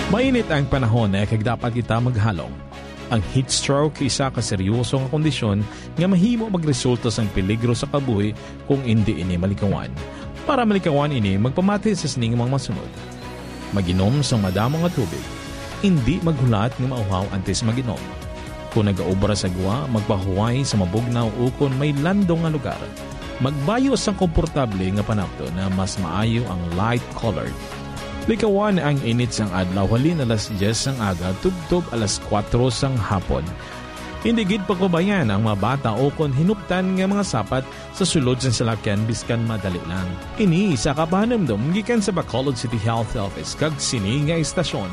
Mainit ang panahon na kag dapat kita maghalong. Ang heat stroke isa ka seryosong kondisyon nga mahimo magresulta sang peligro sa kabuhi kung hindi ini malikawan. Para malikawan ini, magpamati sa sining mga masunod. Maginom sang madamo nga tubig. Hindi maghulat nga mauhaw antes maginom. Kung nagaobra sa gwa, magpahuway sa mabugnaw o kung may landong nga lugar. Magbayo sang komportable nga panapto na mas maayo ang light-colored. Likawan ang init sang adlaw halin alas 10 sang aga tubtob alas 4 sang hapon. Hindi gid pagbabayan ang mga bata o kon hinuptan nga mga sapat sa sulod sang salakyan biskan madali lang. Ini sa kapahanamdom gikan sa Bacolod City Health Office kag sini nga istasyon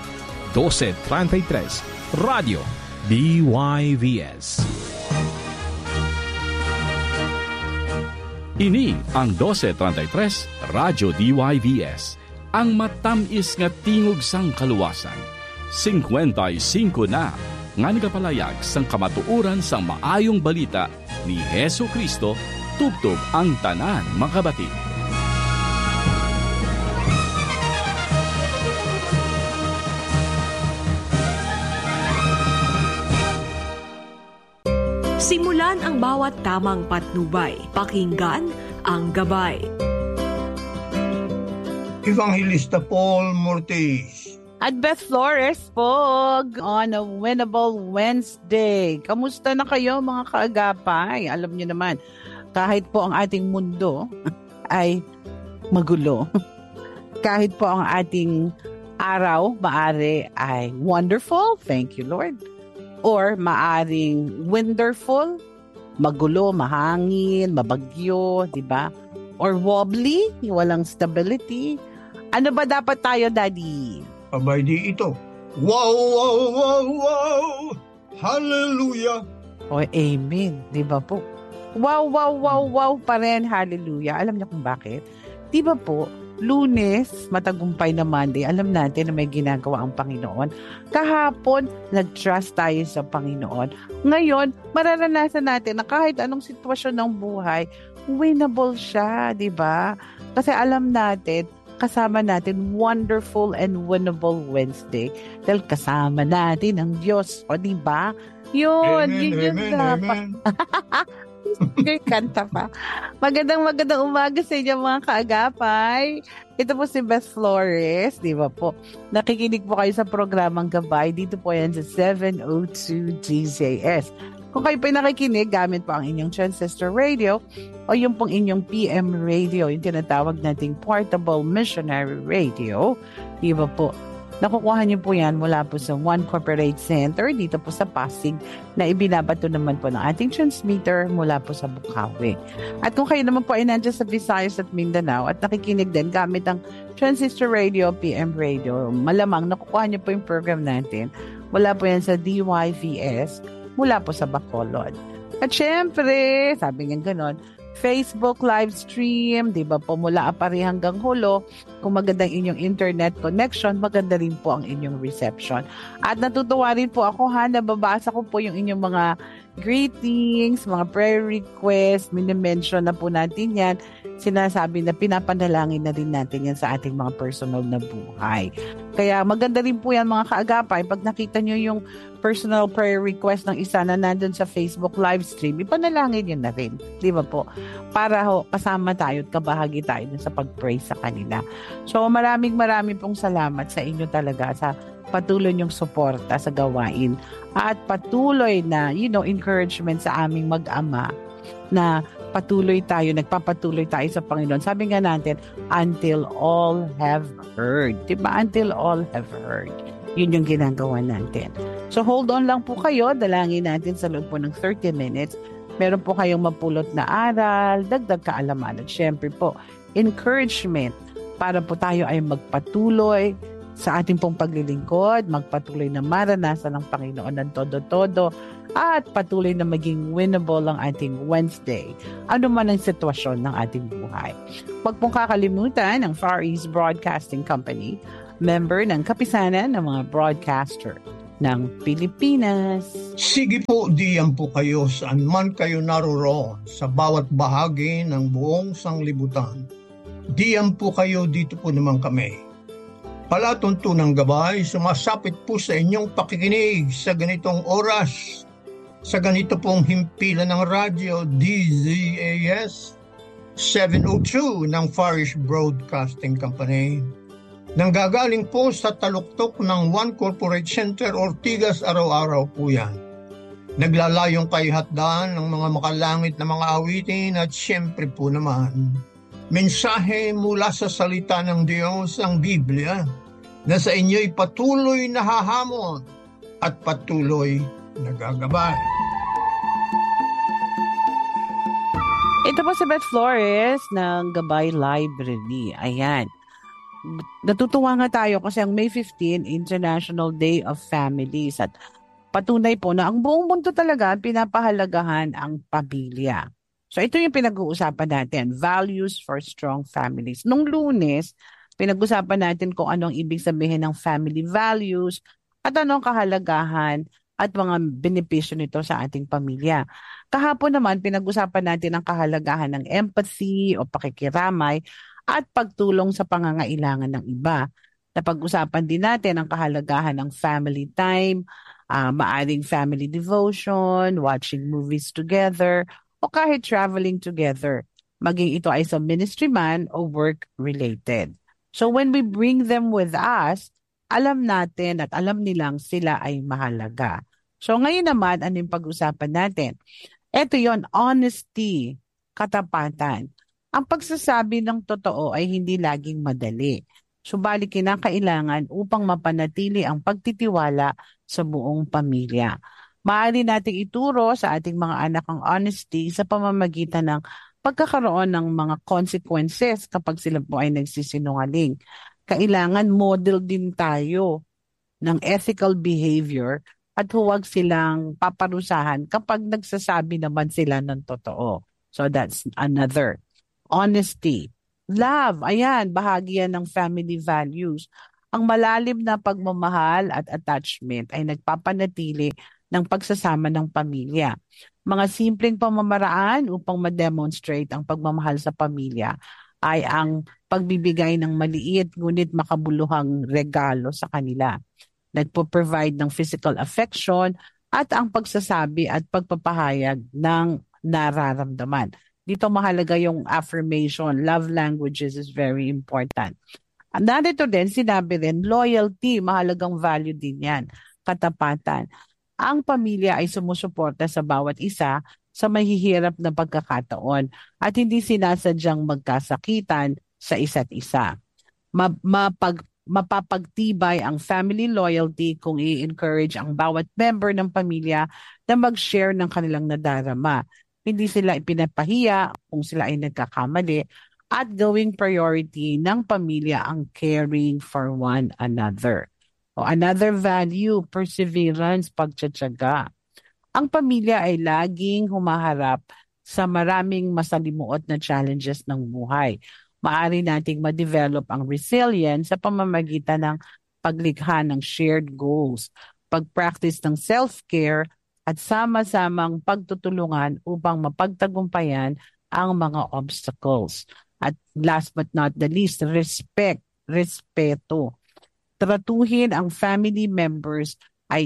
1233 Radio DYVS. Ini ang 1233 Radyo DYVS. Ang matamis nga tingog sang kaluwasan. 55 na nga nagapalayag sang kamatuoran sang maayong balita ni Hesu Kristo tubtob ang tanan makabati. Simulan ang bawat tamang patnubay. Pakinggan ang gabay. Evangelista Paul Mortis. At Beth Flores po on a Winnable Wednesday. Kamusta na kayo mga kaagapay? Alam niyo naman, kahit po ang ating mundo ay magulo. Kahit po ang ating araw, maari ay wonderful, thank you Lord. Or maaring wonderful, magulo, mahangin, mabagyo, di ba? Or wobbly, walang stability. Ano ba dapat tayo, Daddy? Abay di ito. Wow, wow, wow, wow! Hallelujah! O, amen. Di ba po? Wow, wow, wow, wow pa rin. Hallelujah. Alam niyo kung bakit? Di ba po, Lunes, matagumpay na Monday, alam natin na may ginagawa ang Panginoon. Kahapon, nag-trust tayo sa Panginoon. Ngayon, mararanasan natin na kahit anong sitwasyon ng buhay, winnable siya, di ba? Kasi alam natin, kasama natin wonderful and winnable Wednesday. Dahil kasama natin ang Diyos. O, di ba? Yun, amen, yun amen, dapat. May kanta pa. Magandang umaga sa inyo mga kaagapay. Ito po si Beth Flores, di ba po? Nakikinig po kayo sa programang Gabay. Dito po yan sa 702 DZS. Kung kayo po nakikinig, gamit po ang inyong transistor radio o yung pong inyong PM radio, yung tinatawag nating portable missionary radio. Di ba po? Nakukuha niyo po yan mula po sa One Corporate Center dito po sa Pasig na ibinabato naman po ng ating transmitter mula po sa Bukawi. At kung kayo naman po ay nandiyan sa Visayas at Mindanao at nakikinig din gamit ang transistor radio, PM radio, malamang nakukuha niyo po yung program natin mula po yan sa DYVS mula po sa Bacolod. At syempre, sabi nga ganon, Facebook live stream, di ba po, mula apari hanggang hulo. Kung maganda inyong internet connection, maganda rin po ang inyong reception. At natutuwa rin po ako nababasa ko po yung inyong mga greetings, mga prayer requests, minimension na po natin yan. Sinasabi na pinapanalangin na rin natin yan sa ating mga personal na buhay. Kaya maganda rin po yan mga kaagapay. Pag nakita nyo yung personal prayer request ng isa na nandun sa Facebook live stream, ipanalangin yun na rin. Di ba po? Para kasama tayo at kabahagi tayo sa pag-pray sa kanila. So maraming pong salamat sa inyo talaga sa patuloy niyong suporta sa gawain at patuloy na encouragement sa aming mag-ama na nagpapatuloy tayo sa Panginoon. Sabi nga natin, until all have heard. Diba? Until all have heard. Yun yung ginagawa natin. So hold on lang po kayo. Dalangin natin sa loob po ng 30 minutes. Meron po kayong mapulot na aral, dagdag kaalaman. At syempre po, encouragement para po tayo ay magpatuloy sa ating pong paglilingkod, magpatuloy na maranasan ng Panginoon ng todo-todo, at patuloy na maging winnable ang ating Wednesday, ano man ang sitwasyon ng ating buhay. Huwag pong kakalimutan ang Far East Broadcasting Company, member ng kapisanan ng mga broadcaster ng Pilipinas. Sige po, diyan po kayo saan man kayo naroroon sa bawat bahagi ng buong sanglibutan. Diyan po kayo, dito po naman kami. Palatuntunang gabay, sumasapit po sa inyong pakikinig sa ganitong oras, sa ganito pong himpilan ng radyo DZAS 702 ng Farish Broadcasting Company. Nanggagaling po sa taluktok ng One Corporate Center, Ortigas, araw-araw po yan. Naglalayong kayhatdan ng mga makalangit na mga awitin at siyempre po naman, mensahe mula sa salita ng Diyos, ang Biblia, na sa inyo'y patuloy na hahamon at patuloy na gagabay. Ito po si Beth Flores ng Gabay Library. Ayan. Natutuwa nga tayo kasi ang May 15, International Day of Families. At patunay po na ang buong mundo talaga pinapahalagahan ang pamilya. So ito yung pinag-uusapan natin, values for strong families. Nung Lunes, pinag-usapan natin kung anong ibig sabihin ng family values at anong kahalagahan at mga benepisyo nito sa ating pamilya. Kahapon naman, pinag-usapan natin ang kahalagahan ng empathy o pakikiramay at pagtulong sa pangangailangan ng iba. Napag-usapan din natin ang kahalagahan ng family time, maaring family devotion, watching movies together, o kahit traveling together, maging ito ay sa ministry man o work-related. So when we bring them with us, alam natin at alam nilang sila ay mahalaga. So ngayon naman, ano yung pag-usapan natin? Ito yon, honesty, katapatan. Ang pagsasabi ng totoo ay hindi laging madali. Subalit kinakailangan upang mapanatili ang pagtitiwala sa buong pamilya. Maaari nating ituro sa ating mga anak ang honesty sa pamamagitan ng pagkakaroon ng mga consequences kapag sila po ay nagsisinungaling. Kailangan model din tayo ng ethical behavior at huwag silang paparusahan kapag nagsasabi naman sila ng totoo. So that's another. Honesty. Love, ayan, bahagi yan ng family values. Ang malalim na pagmamahal at attachment ay nagpapanatili ng pagsasama ng pamilya. Mga simpleng pamamaraan upang ma-demonstrate ang pagmamahal sa pamilya ay ang pagbibigay ng maliit ngunit makabuluhang regalo sa kanila. Nagpo-provide ng physical affection at ang pagsasabi at pagpapahayag ng nararamdaman. Dito mahalaga yung affirmation. Love languages is very important. Narito din, sinabi rin, loyalty, mahalagang value din yan. Katapatan. Ang pamilya ay sumusuporta sa bawat isa sa mahihirap na pagkakataon at hindi sinasadyang magkasakitan sa isa't isa. Mapapagtibay ang family loyalty kung i-encourage ang bawat member ng pamilya na mag-share ng kanilang nadarama. Hindi sila ipinapahiya kung sila ay nagkakamali at gawing priority ng pamilya ang caring for one another. O another value, perseverance, pagtsatsaga. Ang pamilya ay laging humaharap sa maraming masalimuot na challenges ng buhay. Maaari nating ma-develop ang resilience sa pamamagitan ng paglikha ng shared goals, pag-practice ng self-care at sama-samang pagtutulungan upang mapagtagumpayan ang mga obstacles. At last but not the least, respeto. Tratuhin ang family members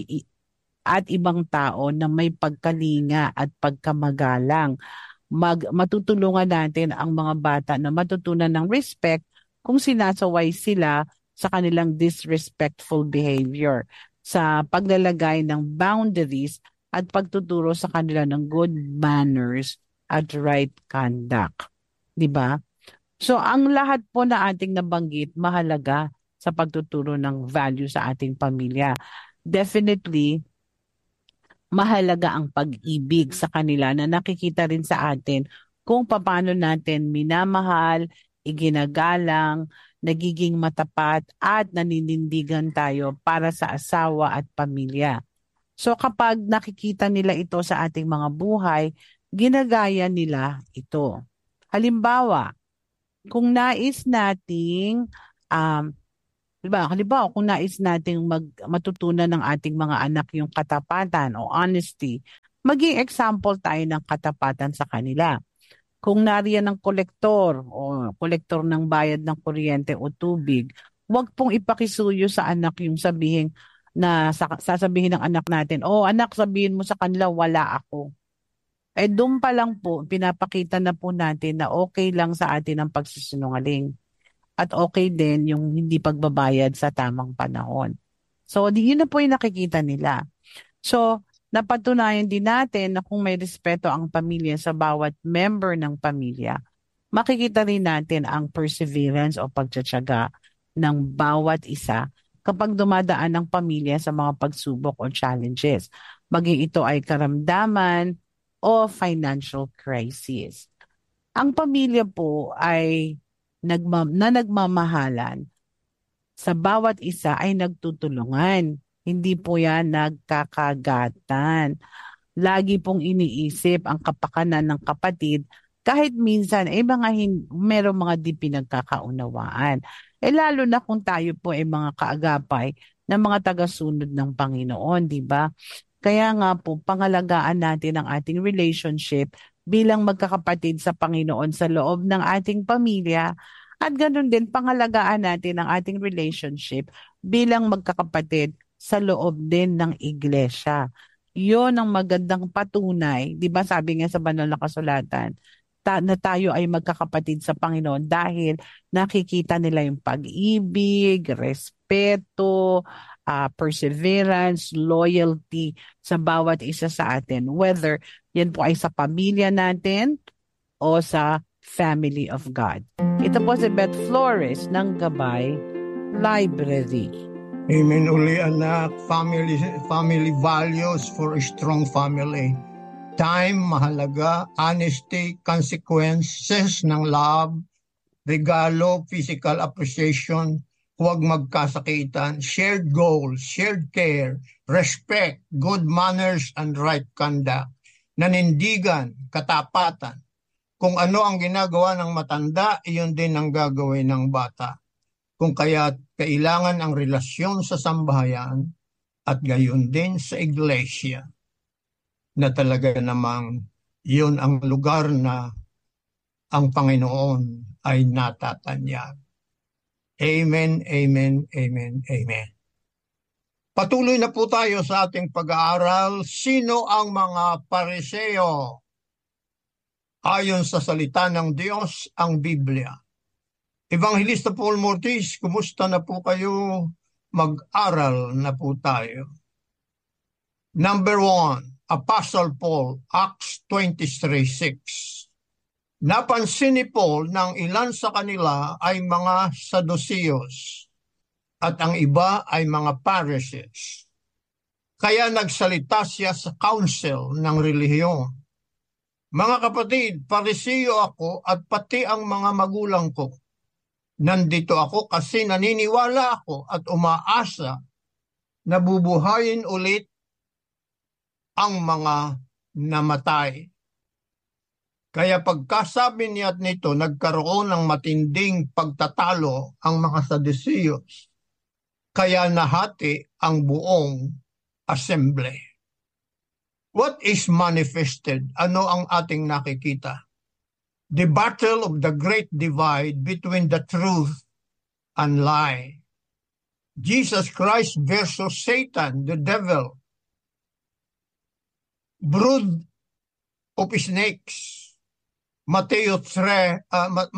at ibang tao na may pagkalinga at pagkamagalang. Matutulungan natin ang mga bata na matutunan ng respect kung sinasaway sila sa kanilang disrespectful behavior, sa paglalagay ng boundaries at pagtuturo sa kanila ng good manners at right conduct. Diba? So ang lahat po na ating nabanggit mahalaga sa pagtuturo ng value sa ating pamilya. Definitely, mahalaga ang pag-ibig sa kanila na nakikita rin sa atin kung paano natin minamahal, iginagalang, nagiging matapat at naninindigan tayo para sa asawa at pamilya. So kapag nakikita nila ito sa ating mga buhay, ginagaya nila ito. Halimbawa, kung nais nating halimbawa, kung nais nating matutunan ng ating mga anak yung katapatan o honesty, maging example tayo ng katapatan sa kanila. Kung nariyan ng kolektor o kolektor ng bayad ng kuryente o tubig, Huwag pong ipakisuyo sa anak yung sasabihin ng anak natin, oh anak, sabihin mo sa kanila, wala ako. Doon pa lang po, pinapakita na po natin na okay lang sa atin ang pagsisinungaling. At okay din yung hindi pagbabayad sa tamang panahon. So, yun na po yung nakikita nila. So, napatunayan din natin na kung may respeto ang pamilya sa bawat member ng pamilya, makikita rin natin ang perseverance o pagtsatsaga ng bawat isa kapag dumadaan ang pamilya sa mga pagsubok o challenges. Maging ito ay karamdaman o financial crisis. Ang pamilya po ay nagmamahalan, sa bawat isa ay nagtutulungan. Hindi po yan nagkakagatan. Lagi pong iniisip ang kapakanan ng kapatid kahit minsan merong mga di pinagkakaunawaan. Lalo na kung tayo po ay mga kaagapay na mga tagasunod ng Panginoon, di ba? Kaya nga po, pangalagaan natin ang ating relationship bilang magkakapatid sa Panginoon sa loob ng ating pamilya, at ganun din pangalagaan natin ang ating relationship bilang magkakapatid sa loob din ng iglesia. Yun ang magandang patunay, di ba sabi nga sa banal na kasulatan, na tayo ay magkakapatid sa Panginoon dahil nakikita nila yung pag-ibig, respeto, perseverance, loyalty sa bawat isa sa atin. Whether yan po ay sa pamilya natin o sa family of God. Ito po si Beth Flores ng Gabay Library. Amen uli anak. Family values for a strong family. Time, mahalaga. Honesty, consequences ng love, regalo, physical appreciation, huwag magkasakitan, shared goals, shared care, respect, good manners, and right conduct, nanindigan, katapatan. Kung ano ang ginagawa ng matanda, iyon din ang gagawin ng bata. Kung kaya kailangan ang relasyon sa sambahayan at gayon din sa iglesia, na talaga namang iyon ang lugar na ang Panginoon ay natatanyag. Amen, amen, amen, amen. Patuloy na po tayo sa ating pag-aaral. Sino ang mga Pariseo? Ayon sa salita ng Diyos, ang Biblia. Evangelista Paul Mortis, kumusta na po kayo? Mag-aral na po tayo. Number 1, Apostle Paul, Acts 23:6. Napansin ni Paul ng ilan sa kanila ay mga Saduceos at ang iba ay mga Pharisees. Kaya nagsalita siya sa council ng relihiyon. Mga kapatid, Pariseo ako at pati ang mga magulang ko. Nandito ako kasi naniniwala ako at umaasa na bubuhayin ulit ang mga namatay. Kaya pagkasabi niya nito, nagkaroon ng matinding pagtatalo ang mga Saduceos. Kaya nahati ang buong assembly. What is manifested? Ano ang ating nakikita? The battle of the great divide between the truth and lie. Jesus Christ versus Satan, the devil. Brood of snakes. Mateo 3:7.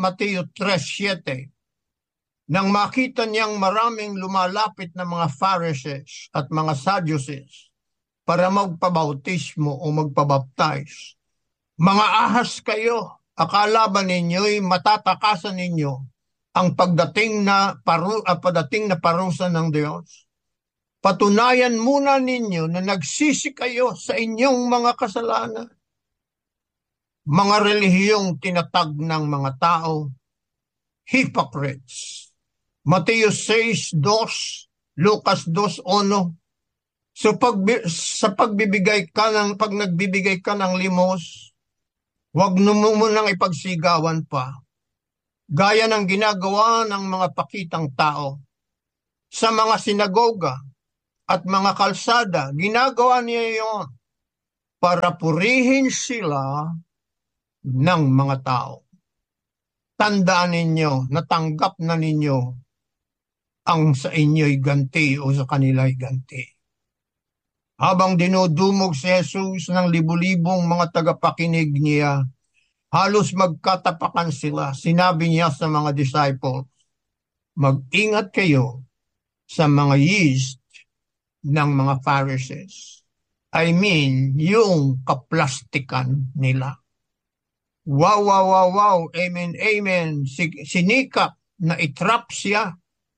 Nang makita niyang maraming lumalapit na mga Pharisees at mga Sadducees para magpabautismo o magpabaptize, mga ahas kayo, akala ba ninyo'y matatakasan ninyo ang pagdating na parusa ng Diyos? Patunayan muna ninyo na nagsisi kayo sa inyong mga kasalanan. Mga relihiyong tinatag ng mga tao, hypocrites. Mateo 6:2, Lucas 2:1. So pag nagbibigay ka ng limos, huwag mo munang ipagsigawan pa. Gaya ng ginagawa ng mga pakitang tao. Sa mga sinagoga at mga kalsada, ginagawa niya yon para purihin sila ng mga tao. Tandaan ninyo, natanggap na ninyo ang sa inyo'y ganti o sa kanila'y ganti. Habang dinudumog si Jesus ng libu-libong mga tagapakinig niya, halos magkatapakan sila. Sinabi niya sa mga disciples, mag-ingat kayo sa mga yeast ng mga Pharisees. I mean, yung kaplastikan nila. Wow, wow, wow, wow. Amen, amen. Sinikap na itrap siya.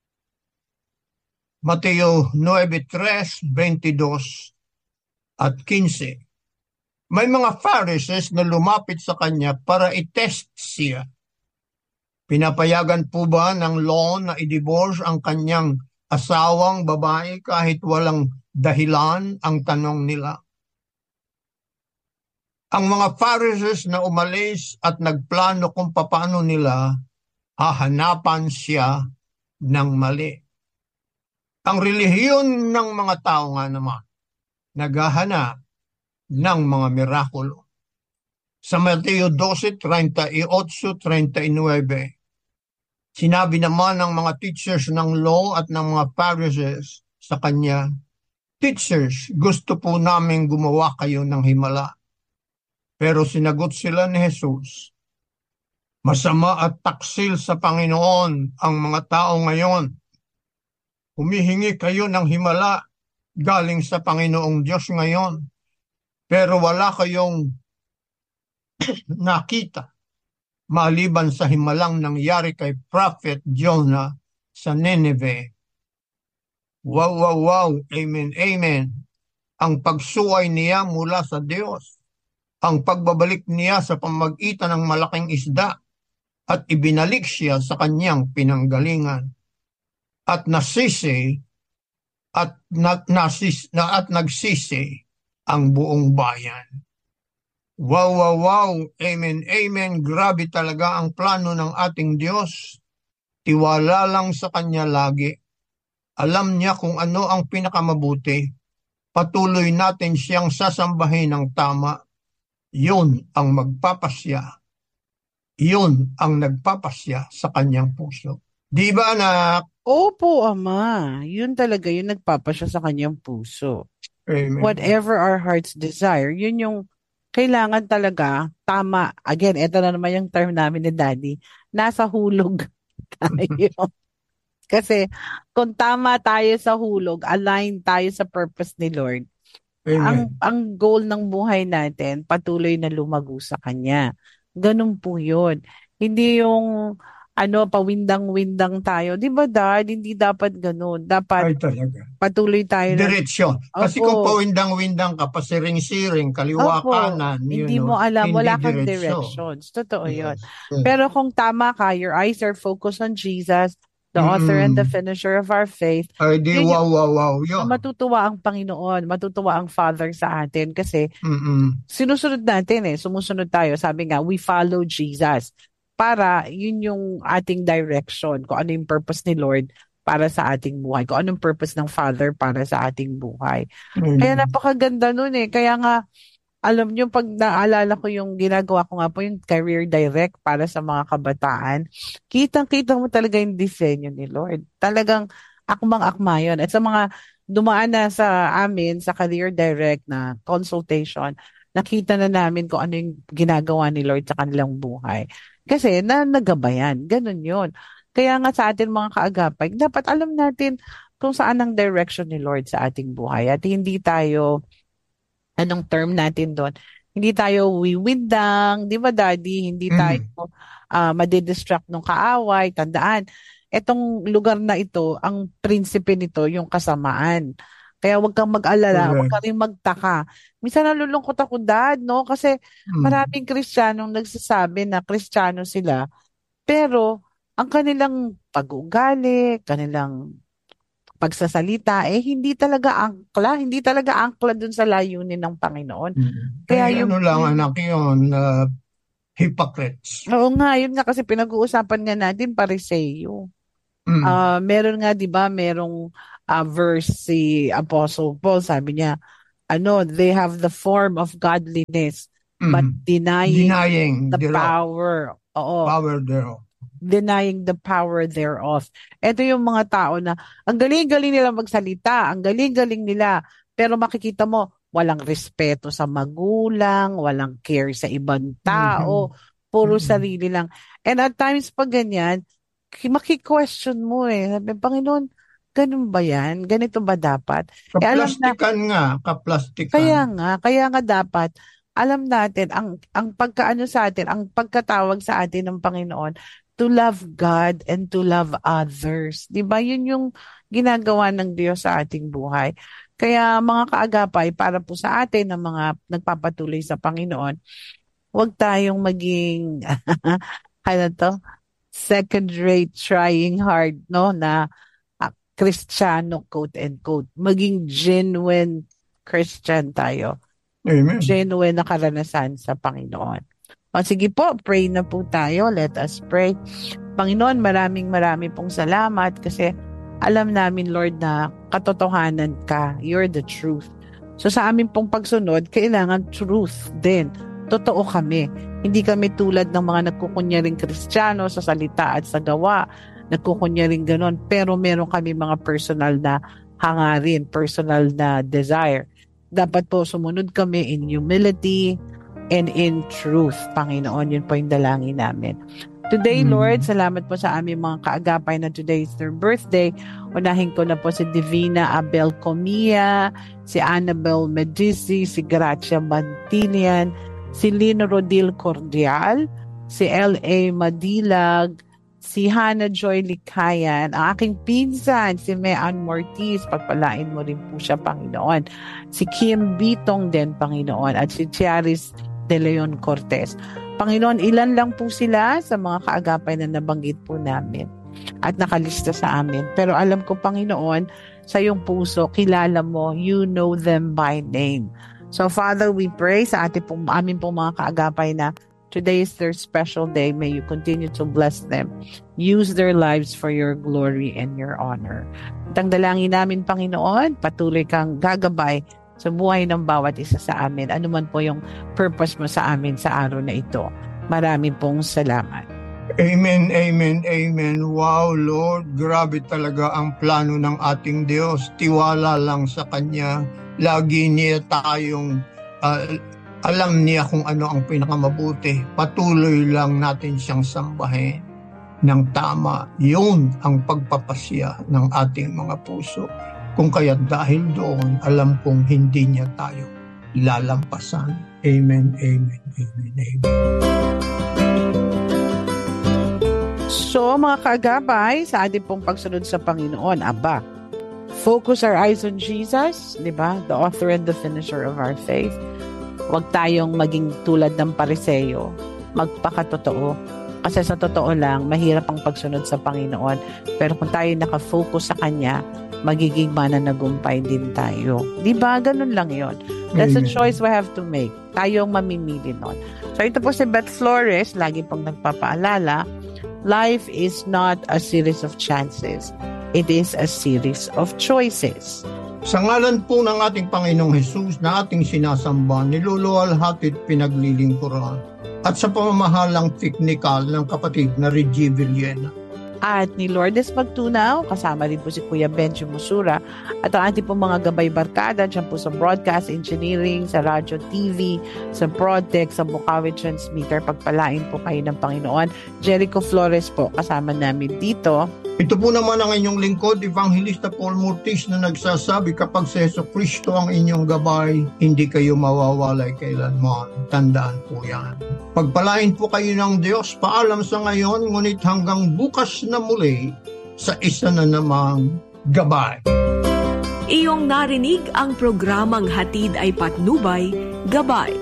Mateo 9:3, 22 at 15. May mga Pharisees na lumapit sa kanya para i-test siya. Pinapayagan po ba ng law na i-divorce ang kanyang asawang babae kahit walang dahilan, ang tanong nila? Ang mga Pharisees na umalis at nagplano kung paano nila hahanapan siya ng mali. Ang relihiyon ng mga tao nga naman, naghahanap ng mga mirakulo. Sa Mateo 12:38-39, sinabi naman ng mga teachers ng law at ng mga Pharisees sa kanya, Teachers, gusto po namin gumawa kayo ng himala. Pero sinagot sila ni Jesus, masama at taksil sa Panginoon ang mga tao ngayon. Humihingi kayo ng himala galing sa Panginoong Diyos ngayon, pero wala kayong nakita maliban sa himalang nangyari kay Prophet Jonah sa Nineveh. Wow, wow, wow, amen, amen. Ang pagsuway niya mula sa Diyos, ang pagbabalik niya sa pamagitan ng malaking isda, at ibinalik siya sa kanyang pinanggalingan. At nagsisi ang buong bayan. Wow, wow, wow, amen, amen. Grabe talaga ang plano ng ating Diyos. Tiwala lang sa Kanya lagi. Alam niya kung ano ang pinakamabuti. Patuloy natin siyang sasambahin ng tama. Yun ang magpapasya. Yun ang nagpapasya sa kanyang puso. Di ba, anak? Opo, Ama. Yun talaga yung nagpapasya sa kanyang puso. Amen. Whatever our hearts desire, yun yung kailangan talaga, tama. Again, ito na naman yung term namin ni Daddy. Nasa hulog tayo. Kasi kung tama tayo sa hulog, align tayo sa purpose ni Lord, ang goal ng buhay natin, patuloy na lumago sa Kanya. Ganun po yun. Hindi yung pawindang-windang tayo. Di ba, Dad? Hindi dapat ganun. Dapat patuloy tayo. Diretsyon. Kasi kung pawindang-windang ka, pasiring-siring, kaliwa kanan. Hindi mo alam. Wala kang directions. Totoo yun. Pero kung tama ka, your eyes are focused on Jesus, the author and the finisher of our faith. Ay, di wow. Yun. Matutuwa ang Panginoon, matutuwa ang Father sa atin kasi sinusunod natin sumusunod tayo. Sabi nga, we follow Jesus. Para yun yung ating direction, kung ano yung purpose ni Lord para sa ating buhay, kung anong purpose ng Father para sa ating buhay. Kaya napakaganda nun Kaya nga, alam nyo, pag naalala ko yung ginagawa ko nga po, yung Career Direct para sa mga kabataan, kitang-kita mo talaga yung disenyo ni Lord. Talagang akmang-akma yun. At sa mga dumaan na sa amin, sa Career Direct na consultation, nakita na namin kung ano yung ginagawa ni Lord sa kanilang buhay. Kasi nagabayan. Ganun yun. Kaya nga sa atin mga kaagapay, dapat alam natin kung saan ang direction ni Lord sa ating buhay. At hindi tayo, anong term natin doon, hindi tayo wiwindang, di ba Daddy? Hindi tayo madidistract ng kaaway. Tandaan, etong lugar na ito, ang prinsipe nito, yung kasamaan. Kaya huwag kang mag-alala, huwag kang rin magtaka. Minsan nalulungkot ako, Dad, no? Kasi maraming Kristiyanong nagsasabi na Kristiyano sila, pero ang kanilang pag-uugali, kanilang pagsasalita, hindi talaga angkla dun sa layunin ng Panginoon. Kaya yung anak yun, hypocrites. Oo nga, yun nga kasi pinag-uusapan nga natin, Pariseo. Meron nga, di ba, merong verse si Apostle Paul, sabi niya, they have the form of godliness, but denying the power. Power thereof. denying the power thereof. Ito yung mga tao na ang galing-galing nila magsalita, ang galing-galing nila, pero makikita mo, walang respeto sa magulang, walang care sa ibang tao, puro sarili lang. And at times pag ganyan, maki-question mo Sabi, Panginoon, ganun ba yan? Ganito ba dapat? Kaplastikan. Kaya nga dapat, alam natin, ang pagkaano sa atin, ang pagkatawag sa atin ng Panginoon, to love God and to love others. Diba? Yun yung ginagawa ng Diyos sa ating buhay. Kaya mga kaagapay, para po sa atin ng mga nagpapatuloy sa Panginoon, huwag tayong maging, second-rate trying hard, na Kristiyano, quote and quote. Maging genuine Christian tayo. Amen. Genuine na karanasan sa Panginoon. Sige po, pray na po tayo. Let us pray. Panginoon, maraming pong salamat kasi alam namin, Lord, na katotohanan ka. You're the truth. So sa amin pong pagsunod, kailangan truth din. Totoo kami. Hindi kami tulad ng mga nagkukunyaring Kristiyano sa salita at sa gawa. Nagkukunyaring ganon. Pero meron kami mga personal na hangarin, personal na desire. Dapat po sumunod kami in humility and in truth, Panginoon. Yun po yung dalangin namin. Today, Lord, salamat po sa aming mga kaagapay na today is their birthday. Unahin ko na po si Divina Abel Comia, si Annabel Medici, si Gracia Bantilian, si Lino Rodil Cordial, si L.A. Madilag, si Hannah Joy Likayan, ang aking pinsan, si Mean Mortiz, pagpalain mo rin po siya, Panginoon. Si Kim Bitong din, Panginoon, at si Chiaris De Leon Cortez. Panginoon, ilan lang po sila sa mga kaagapay na nabanggit po namin at nakalista sa amin. Pero alam ko, Panginoon, sa iyong puso, kilala mo, you know them by name. So, Father, we pray sa amin pong mga kaagapay na today is their special day. May you continue to bless them. Use their lives for your glory and your honor. At ang dalangin namin, Panginoon, patuloy kang gagabay sa buhay ng bawat isa sa amin. Ano man po yung purpose mo sa amin sa araw na ito. Maraming pong salamat. Amen, amen, amen. Wow, Lord, grabe talaga ang plano ng ating Diyos. Tiwala lang sa Kanya. Lagi niya tayong alam niya kung ano ang pinakamabuti. Patuloy lang natin siyang sambahin ng tama. Yun ang pagpapasya ng ating mga puso. Kung kaya dahil doon, alam kong hindi niya tayo lalampasan. Amen, amen, amen, amen. So mga kaagapay, sa ating pong pagsunod sa Panginoon, focus our eyes on Jesus, di ba? The author and the finisher of our faith. Huwag tayong maging tulad ng Pariseo. Magpakatotoo. Kasi sa totoo lang, mahirap ang pagsunod sa Panginoon. Pero kung tayo nakafocus sa Kanya, magiging mananagumpay din tayo. Di ba? Ganun lang yon. That's a choice we have to make. Tayo ang mamimili nun. So ito po si Beth Flores, lagi pong nagpapaalala, life is not a series of chances. It is a series of choices. Sa ngalan po ng ating Panginoong Hesus na ating sinasamba, niluluwalhati at pinaglilingkuran at sa pamamahalang teknikal ng kapatid na Reggie Villena. At ni Lourdes Magtunaw, kasama rin po si Kuya Benjo Musura at ang ating pong mga gabay barkada dyan po sa broadcast engineering, sa radio, TV, sa Prodtech, sa Bukawi Transmitter. Pagpalain po kayo ng Panginoon. Jericho Flores po, kasama namin dito. Ito po naman ang inyong lingkod, Evangelista Paul Mortiz, na nagsasabi, kapag si Jesucristo ang inyong gabay, hindi kayo mawawalay kailanman. Tandaan po yan. Pagpalain po kayo ng Diyos, paalam sa ngayon, ngunit hanggang bukas na muli sa isa na namang gabay. Iyong narinig ang programang Hatid ay Patnubay, Gabay.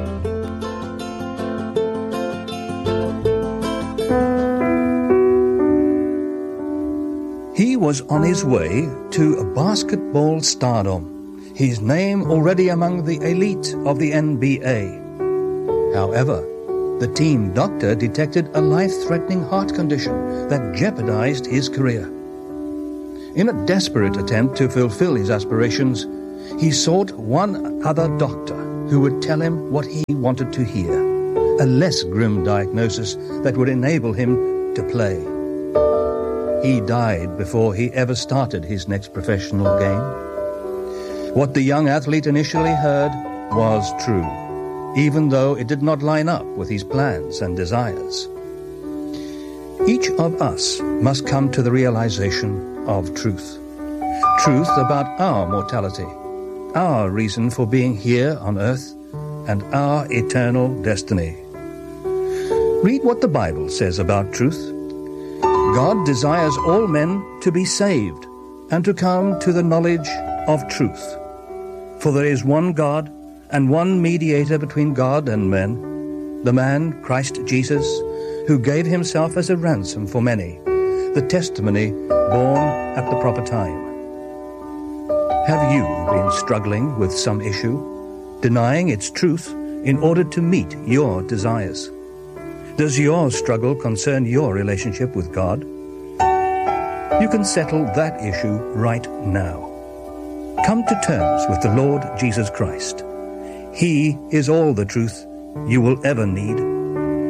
He was on his way to basketball stardom, his name already among the elite of the NBA. However, the team doctor detected a life-threatening heart condition that jeopardized his career. In a desperate attempt to fulfill his aspirations, he sought one other doctor who would tell him what he wanted to hear, a less grim diagnosis that would enable him to play. He died before he ever started his next professional game. What the young athlete initially heard was true, even though it did not line up with his plans and desires. Each of us must come to the realization of truth. Truth about our mortality, our reason for being here on earth, and our eternal destiny. Read what the Bible says about truth. God desires all men to be saved and to come to the knowledge of truth. For there is one God and one mediator between God and men, the man Christ Jesus, who gave himself as a ransom for many, the testimony born at the proper time. Have you been struggling with some issue, denying its truth in order to meet your desires? Does your struggle concern your relationship with God? You can settle that issue right now. Come to terms with the Lord Jesus Christ. He is all the truth you will ever need.